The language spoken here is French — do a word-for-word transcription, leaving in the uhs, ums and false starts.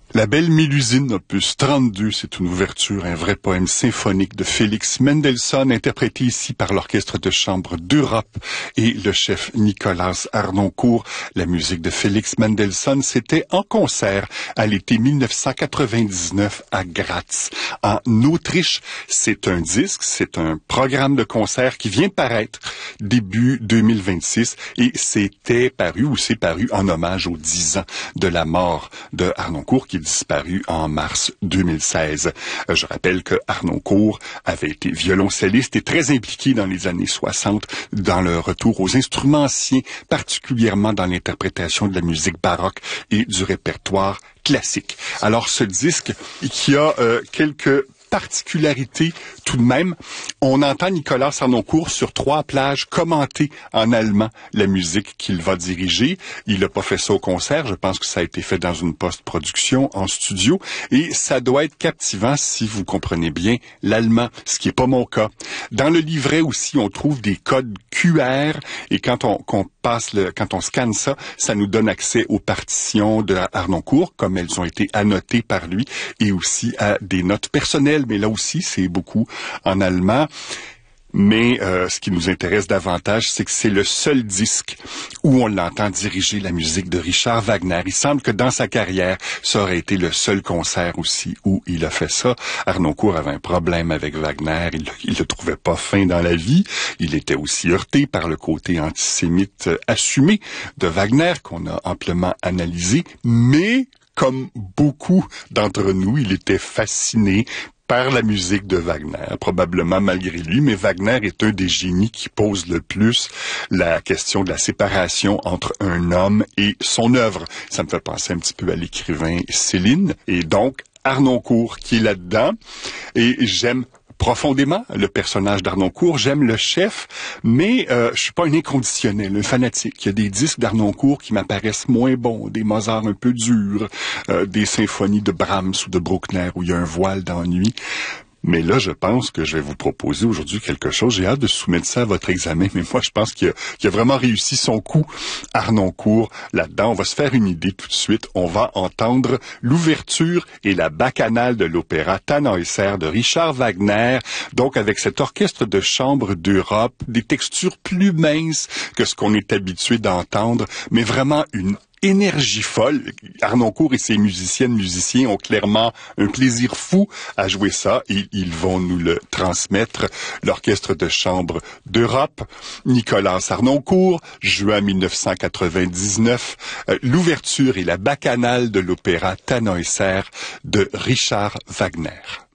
La Belle Mélusine, opus trente-deux, c'est une ouverture, un vrai poème symphonique de Félix Mendelssohn, interprété ici par l'Orchestre de chambre d'Europe et le chef Nicolas Harnoncourt. La musique de Félix Mendelssohn, c'était en concert à l'été mille neuf cent quatre-vingt-dix-neuf à Graz, en Autriche. C'est un disque, c'est un programme de concert qui vient de paraître début deux mille vingt-six et c'était paru ou c'est paru en hommage aux dix ans de la mort de Harnoncourt qui disparu en mars deux mille seize. Je rappelle que Harnoncourt avait été violoncelliste et très impliqué dans les années soixante dans le retour aux instruments anciens, particulièrement dans l'interprétation de la musique baroque et du répertoire classique. Alors ce disque qui a euh, quelques particularité tout de même. On entend Nicolas Harnoncourt sur trois plages commenter en allemand la musique qu'il va diriger. Il n'a pas fait ça au concert. Je pense que ça a été fait dans une post-production en studio. Et ça doit être captivant si vous comprenez bien l'allemand, ce qui n'est pas mon cas. Dans le livret aussi, on trouve des codes Q R et quand on, qu'on passe le, quand on scanne ça, ça nous donne accès aux partitions de Harnoncourt, comme elles ont été annotées par lui, et aussi à des notes personnelles. Mais là aussi, c'est beaucoup en allemand. Mais euh, ce qui nous intéresse davantage, c'est que c'est le seul disque où on l'entend diriger la musique de Richard Wagner. Il semble que dans sa carrière, ça aurait été le seul concert aussi où il a fait ça. Harnoncourt avait un problème avec Wagner, il, il le trouvait pas fin dans la vie. Il était aussi heurté par le côté antisémite assumé de Wagner, qu'on a amplement analysé. Mais, comme beaucoup d'entre nous, il était fasciné par la musique de Wagner, probablement malgré lui, mais Wagner est un des génies qui pose le plus la question de la séparation entre un homme et son œuvre. Ça me fait penser un petit peu à l'écrivain Céline, et donc Harnoncourt qui est là-dedans, et j'aime profondément le personnage d'Harnoncourt. J'aime le chef, mais euh, je suis pas un inconditionnel, un fanatique. Il y a des disques d'Harnoncourt qui m'apparaissent moins bons, des Mozart un peu durs, euh, des symphonies de Brahms ou de Bruckner où il y a un voile d'ennui. Mais là, je pense que je vais vous proposer aujourd'hui quelque chose. J'ai hâte de soumettre ça à votre examen, mais moi, je pense qu'il a, qu'il a vraiment réussi son coup, Harnoncourt, là-dedans. On va se faire une idée tout de suite. On va entendre l'ouverture et la bacchanale de l'opéra Tannhäuser de Richard Wagner, donc avec cet orchestre de chambre d'Europe, des textures plus minces que ce qu'on est habitué d'entendre, mais vraiment une énergie folle. Harnoncourt et ses musiciennes, musiciens ont clairement un plaisir fou à jouer ça et ils vont nous le transmettre. L'Orchestre de chambre d'Europe, Nicolas Harnoncourt, juin mille neuf cent quatre-vingt-dix-neuf, euh, l'ouverture et la bacchanale de l'opéra Tannhäuser de Richard Wagner.